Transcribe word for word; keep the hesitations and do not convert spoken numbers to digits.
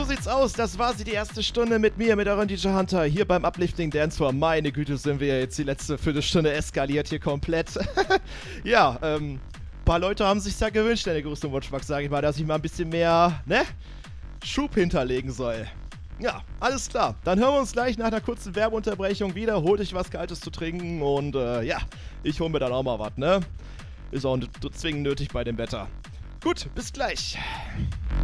sieht's aus. Das war sie, die erste Stunde mit mir, mit eurem D J Hunter, hier beim Uplifting Dance Floor. Meine Güte, sind wir ja jetzt die letzte Viertelstunde eskaliert hier komplett. Ja, ähm, ein paar Leute haben sich's ja gewünscht, der größte Watchbox, sage ich mal, dass ich mal ein bisschen mehr, ne, Schub hinterlegen soll. Ja, alles klar. Dann hören wir uns gleich nach einer kurzen Werbeunterbrechung wieder. Holt euch was Kaltes zu trinken und, äh, ja, ich hole mir dann auch mal was, ne? Ist auch zwingend nötig bei dem Wetter. Gut, bis gleich.